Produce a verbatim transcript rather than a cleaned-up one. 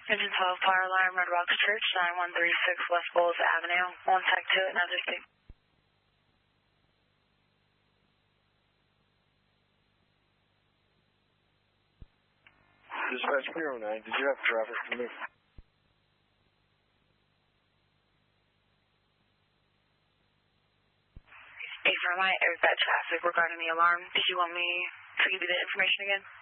Engine twelve, fire alarm, Red Rocks Church, nine one three six West Bowles Avenue, one tech two, another six. Dispatch three oh nine, did you have traffic for me? Hey, for my, is that traffic regarding the alarm? Did you want me to give you the information again?